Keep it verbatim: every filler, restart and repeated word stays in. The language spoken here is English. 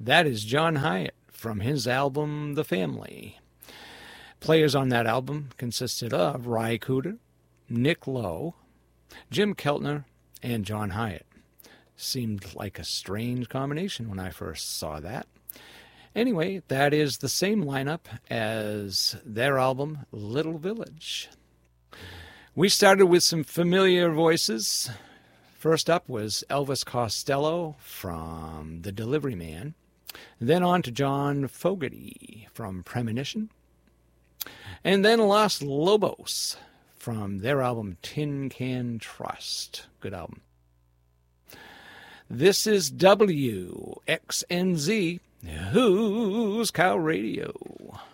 That is John Hiatt from his album The Family. Players on that album consisted of Ry Cooder, Nick Lowe, Jim Keltner, and John Hiatt. Seemed like a strange combination when I first saw that. Anyway, that is the same lineup as their album Little Village. We started with some familiar voices. First up was Elvis Costello from The Delivery Man. Then on to John Fogerty from Premonition. And then Los Lobos from their album Tin Can Trust. Good album. This is W X N Z, Who's Cow Radio.